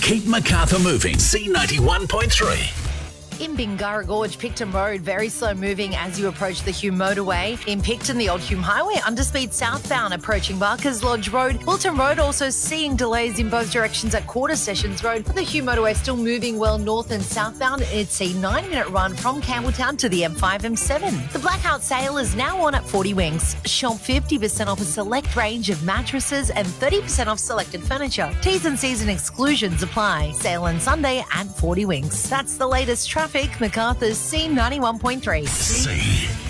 Keep Macarthur moving. C91.3. In Bingara Gorge, Picton Road, very slow moving as you approach the Hume motorway. In Picton, the Old Hume Highway, underspeed southbound approaching Barker's Lodge Road. Wilton Road also seeing delays in both directions at Quarter Sessions Road. But the Hume motorway still moving well north and southbound. It's a 9-minute run from Campbelltown to the M5, M7. The blackout sale is now on at 40 Wings. Shop 50% off a select range of mattresses and 30% off selected furniture. T's and C's and exclusions apply. Sale on Sunday at 40 Wings. That's the latest traffic. Macarthur's C91.3. C.